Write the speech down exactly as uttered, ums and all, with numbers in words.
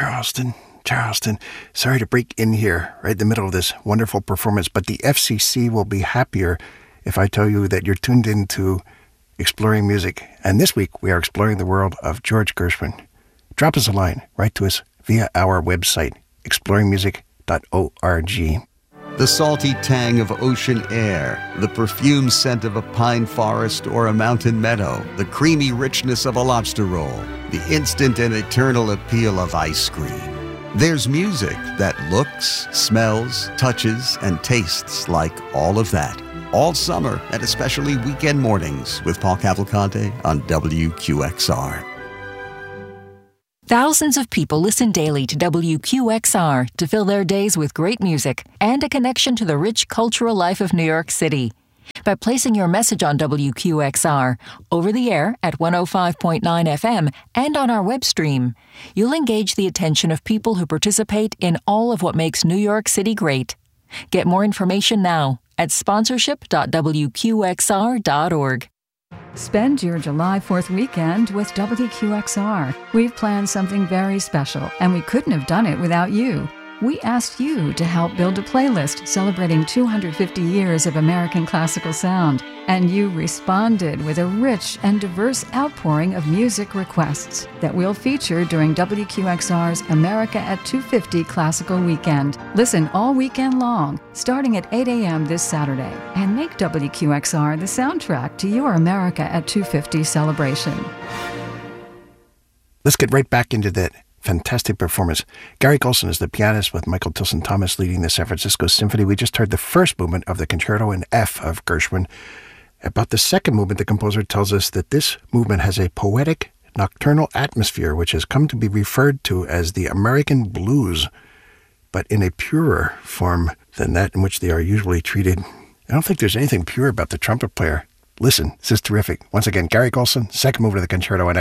Charleston, Charleston. Sorry to break in here right in the middle of this wonderful performance, but the F C C will be happier if I tell you that you're tuned into Exploring Music. And this week we are exploring the world of George Gershwin. Drop us a line. Write to us via our website, exploring music dot org. The salty tang of ocean air, the perfume scent of a pine forest or a mountain meadow, the creamy richness of a lobster roll, the instant and eternal appeal of ice cream. There's music that looks, smells, touches, and tastes like all of that. All summer and especially weekend mornings with Paul Cavalcante on W Q X R. Thousands of people listen daily to W Q X R to fill their days with great music and a connection to the rich cultural life of New York City. By placing your message on W Q X R, over the air at one oh five point nine F M and on our web stream, you'll engage the attention of people who participate in all of what makes New York City great. Get more information now at sponsorship dot w q x r dot org. Spend your July fourth weekend with W Q X R. We've planned something very special, and we couldn't have done it without you. We asked you to help build a playlist celebrating two hundred fifty years of American classical sound, and you responded with a rich and diverse outpouring of music requests that we'll feature during W Q X R's America at two fifty Classical Weekend. Listen all weekend long, starting at eight a.m. this Saturday, and make W Q X R the soundtrack to your America at two fifty celebration. Let's get right back into that fantastic performance. Gary Golson is the pianist with Michael Tilson Thomas leading the San Francisco Symphony. We just heard the first movement of the Concerto in F of Gershwin. About the second movement, the composer tells us that this movement has a poetic, nocturnal atmosphere which has come to be referred to as the American blues, but in a purer form than that in which they are usually treated. I don't think there's anything pure about the trumpet player. Listen, this is terrific. Once again, Gary Golson, second movement of the Concerto in F.